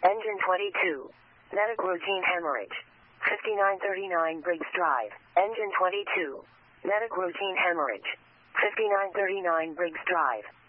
Engine 22. Medic routine hemorrhage. 5939 Briggs Drive. Engine 22. Medic routine hemorrhage. 5939 Briggs Drive.